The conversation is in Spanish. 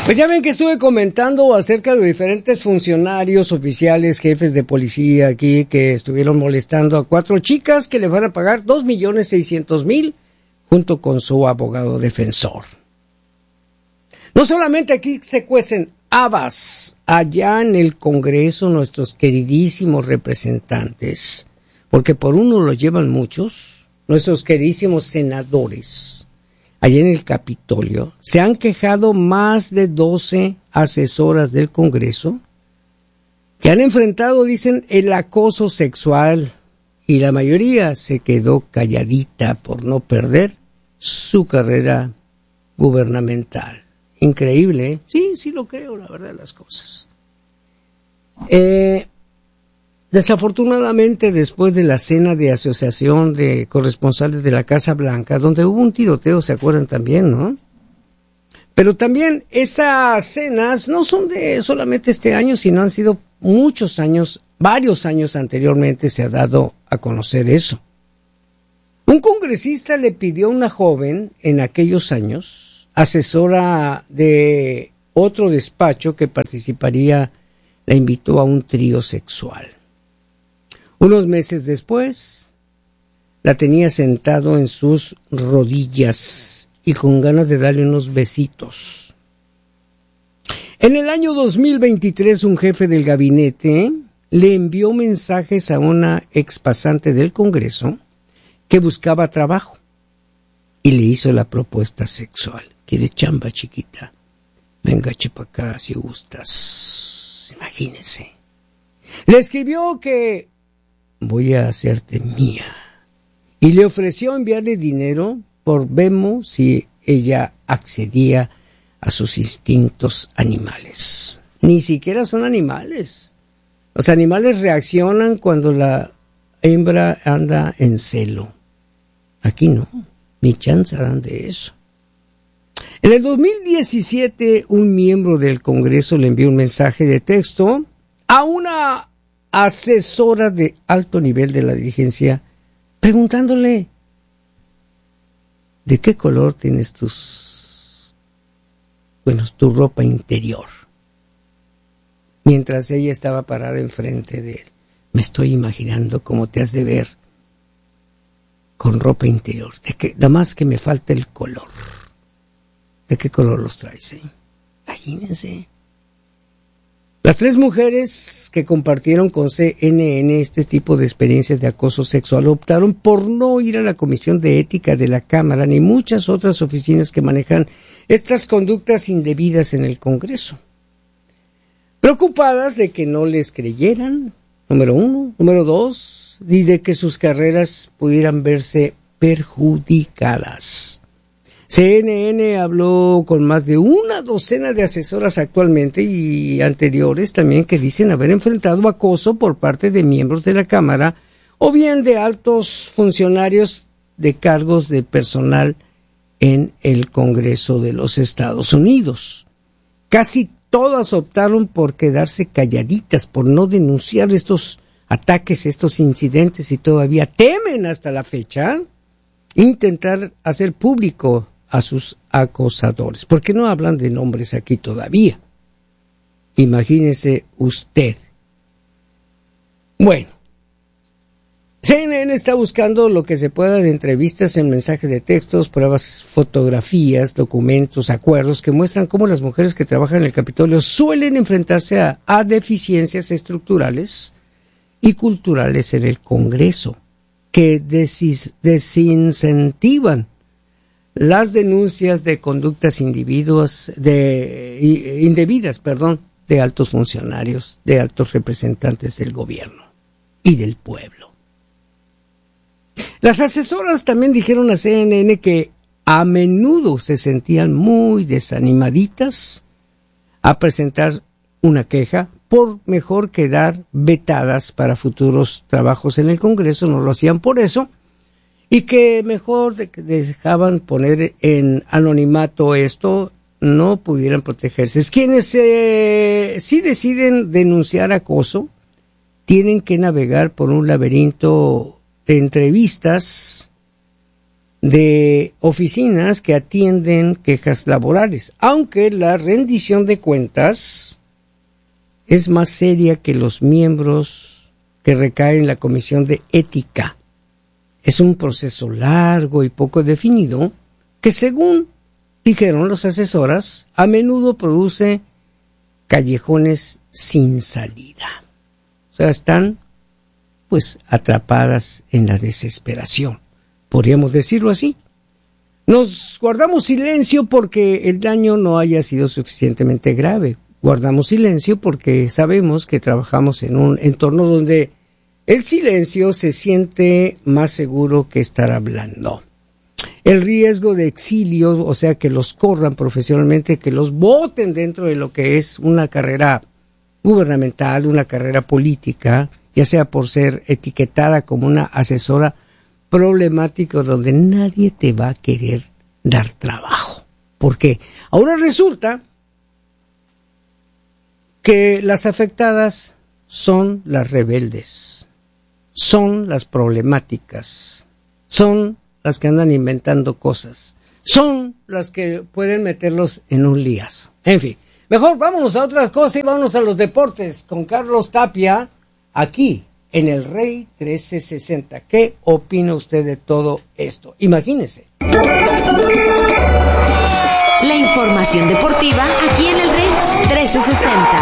Pues ya ven que estuve comentando acerca de diferentes funcionarios oficiales, jefes de policía aquí que estuvieron molestando a 4 chicas que le van a pagar 2.600.000 junto con su abogado defensor. No solamente aquí se cuecen habas, allá en el Congreso nuestros queridísimos representantes, porque por uno los llevan muchos, nuestros queridísimos senadores. Allí en el Capitolio, se han quejado más de 12 asesoras del Congreso que han enfrentado, dicen, el acoso sexual y la mayoría se quedó calladita por no perder su carrera gubernamental. Increíble, ¿eh? Sí lo creo, la verdad de las cosas. Desafortunadamente, después de la cena de asociación de corresponsales de la Casa Blanca, donde hubo un tiroteo, ¿se acuerdan también, no? Pero también esas cenas no son de solamente este año, sino han sido muchos años, varios años anteriormente se ha dado a conocer eso. Un congresista le pidió a una joven en aquellos años, asesora de otro despacho que participaría, la invitó a un trío sexual. Unos meses después, la tenía sentado en sus rodillas y con ganas de darle unos besitos. En el año 2023, un jefe del gabinete le envió mensajes a una expasante del Congreso que buscaba trabajo y le hizo la propuesta sexual. ¿Quiere chamba, chiquita? Venga, chepa acá si gustas. Imagínese. Le escribió que voy a hacerte mía. Y le ofreció enviarle dinero por Venmo si ella accedía a sus instintos animales. Ni siquiera son animales. Los animales reaccionan cuando la hembra anda en celo. Aquí no, ni chance dan de eso. En el 2017, un miembro del Congreso le envió un mensaje de texto a una asesora de alto nivel de la dirigencia, preguntándole ¿de qué color tienes tu ropa interior? Mientras ella estaba parada enfrente de él. Me estoy imaginando cómo te has de ver con ropa interior. Nada más que me falta el color. ¿De qué color los traes? Imagínense. Las 3 mujeres que compartieron con CNN este tipo de experiencias de acoso sexual optaron por no ir a la Comisión de Ética de la Cámara ni muchas otras oficinas que manejan estas conductas indebidas en el Congreso. Preocupadas de que no les creyeran, número 1, número 2, y de que sus carreras pudieran verse perjudicadas. CNN habló con más de una docena de asesoras actualmente y anteriores también que dicen haber enfrentado acoso por parte de miembros de la Cámara o bien de altos funcionarios de cargos de personal en el Congreso de los Estados Unidos. Casi todas optaron por quedarse calladitas, por no denunciar estos ataques, estos incidentes y todavía temen hasta la fecha intentar hacer público a sus acosadores. ¿Por qué no hablan de nombres aquí todavía? Imagínese usted. Bueno, CNN está buscando lo que se pueda de entrevistas en mensaje de textos, pruebas, fotografías, documentos, acuerdos que muestran cómo las mujeres que trabajan en el Capitolio suelen enfrentarse a deficiencias estructurales y culturales en el Congreso que desincentivan las denuncias de conductas indebidas, de altos funcionarios, de altos representantes del gobierno y del pueblo. Las asesoras también dijeron a CNN que a menudo se sentían muy desanimaditas a presentar una queja por mejor quedar vetadas para futuros trabajos en el Congreso, no lo hacían por eso, y que mejor dejaban poner en anonimato esto, no pudieran protegerse. Es quienes sí deciden denunciar acoso, tienen que navegar por un laberinto de entrevistas de oficinas que atienden quejas laborales, aunque la rendición de cuentas es más seria que los miembros que recaen en la Comisión de Ética. Es un proceso largo y poco definido que, según dijeron las asesoras, a menudo produce callejones sin salida. O sea, están pues atrapadas en la desesperación. Podríamos decirlo así. Nos guardamos silencio porque el daño no haya sido suficientemente grave. Guardamos silencio porque sabemos que trabajamos en un entorno donde el silencio se siente más seguro que estar hablando. El riesgo de exilio, o sea, que los corran profesionalmente, que los boten dentro de lo que es una carrera gubernamental, una carrera política, ya sea por ser etiquetada como una asesora problemática donde nadie te va a querer dar trabajo. ¿Por qué? Ahora resulta que las afectadas son las rebeldes, son las problemáticas, son las que andan inventando cosas, son las que pueden meterlos en un liazo. En fin, mejor vámonos a otras cosas y vámonos a los deportes con Carlos Tapia, aquí en el Rey 1360. ¿Qué opina usted de todo esto? Imagínese. La información deportiva aquí en el Rey 1360.